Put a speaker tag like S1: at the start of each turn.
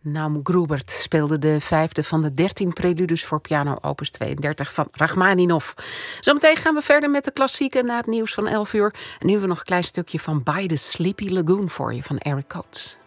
S1: Naum Grubert speelde de 5e van de 13 preludes voor piano opus 32 van Rachmaninov. Zometeen gaan we verder met de klassieken na het nieuws van 11 uur. En nu hebben we nog een klein stukje van By the Sleepy Lagoon voor je van Eric Coates.